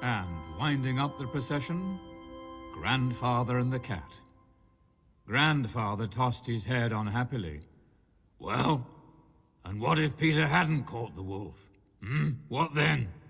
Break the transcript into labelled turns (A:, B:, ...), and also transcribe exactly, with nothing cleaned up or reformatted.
A: And winding up the procession, Grandfather and the cat. Grandfather tossed his head unhappily. Well, and what if Peter hadn't caught the wolf? Hmm? What then?